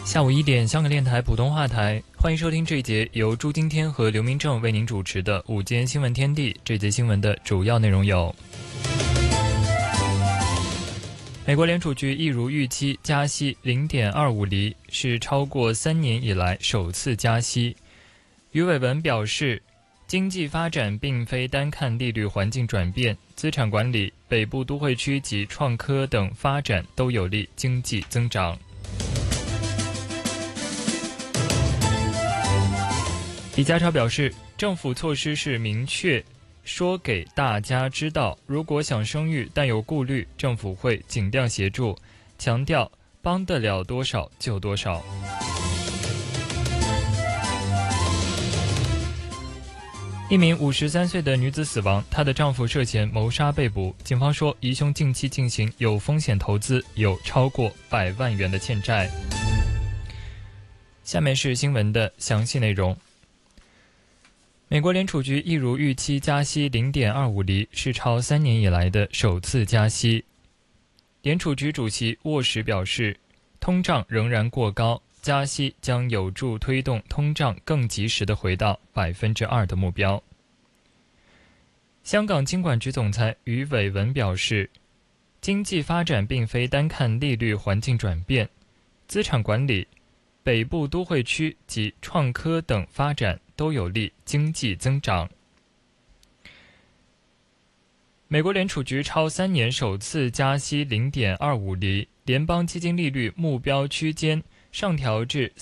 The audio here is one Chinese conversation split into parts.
下午1点，香港电台普通话台，欢迎收听这一节由朱金天和刘明正为您主持的午间新闻天地。这节新闻的主要内容有：美国联储局一如预期加息0.25厘，是超过3年以来首次加息。余伟文表示，经济发展并非单看利率环境转变，资产管理、北部都会区及创科等发展都有利经济增长。李家超表示，政府措施是明确说给大家知道，如果想生育但有顾虑，政府会尽量协助，强调帮得了多少就多少。一名53岁的女子死亡，她的丈夫涉嫌谋杀被捕。警方说，疑凶近期进行有风险投资，有超过100万元的欠债。下面是新闻的详细内容。美国联储局一如预期加息0.25厘，是超3年以来的首次加息。联储局主席沃什表示，通胀仍然过高，加息将有助推动通胀更及时地回到2%的目标。香港金管局总裁余伟文表示，经济发展并非单看利率环境转变，资产管理、北部都会区及创科等发展都有利经济增长。美国联储局超3年首次加息0.25厘，联邦基金利率目标区间上调至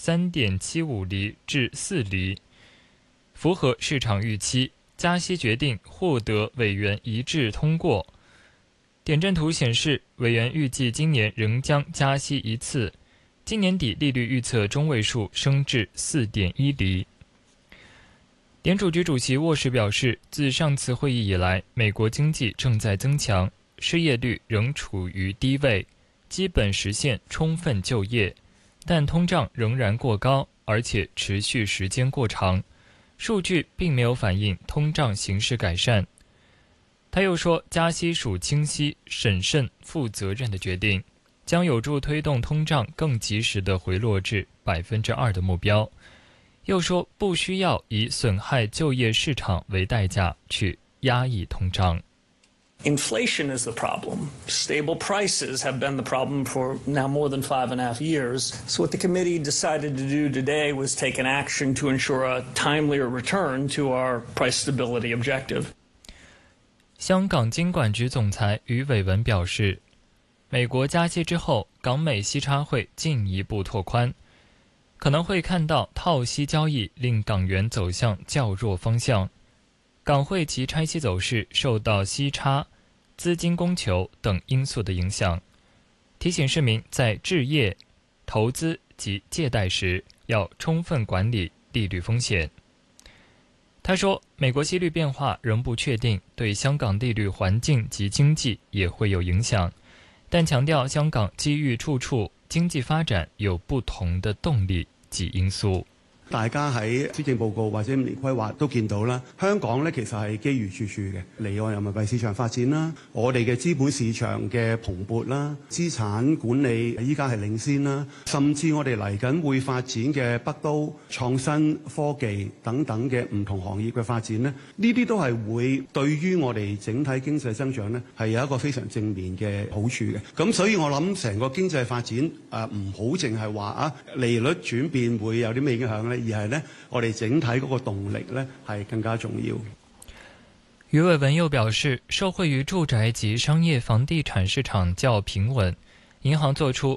3.75 厘至4厘，符合市场预期。加息决定获得委员一致通过。点阵图显示，委员预计今年仍将加息1次，今年底利率预测中位数升至 4.1 厘。联储局主席沃什表示，自上次会议以来，美国经济正在增强，失业率仍处于低位，基本实现充分就业，但通胀仍然过高，而且持续时间过长，数据并没有反映通胀形势改善。他又说，加息属清晰、审慎、负责任的决定，将有助推动通胀更及时地回落至2%的目标。又说，不需要以损害就业市场为代价去压抑通胀。 Inflation is the problem. Stable prices have been the problem for now more than 5.5 years. So what the committee decided to do today was take an action to ensure a timelier return to our price stability objective. 香港金管局总裁余伟文表示，美国加息之后，港美息差会进一步拓宽，可能会看到套息交易令港元走向较弱方向。港汇及拆息走势受到息差、资金供求等因素的影响，提醒市民在置业、投资及借贷时要充分管理利率风险。他说，美国息率变化仍不确定，对香港利率环境及经济也会有影响，但強調香港機遇處處，經濟發展有不同的動力及因素。 大家喺施政報告或者5年規劃都見到啦，香港咧其實係機遇處處嘅，離岸人民幣市場發展啦，我哋嘅資本市場嘅蓬勃啦，資產管理依家係領先啦，甚至我哋嚟緊會發展嘅北都創新科技等等嘅唔同行業嘅發展咧，呢啲都係會對於我哋整體經濟增長咧係有一個非常正面嘅好處嘅。咁所以我諗成個經濟發展唔好淨係話利率轉變會有啲咩影響咧？而係呢，我哋整體嗰個動力呢係更加重要。 余偉文又表示，受惠於住宅及商業房地產市場較平穩，銀行做出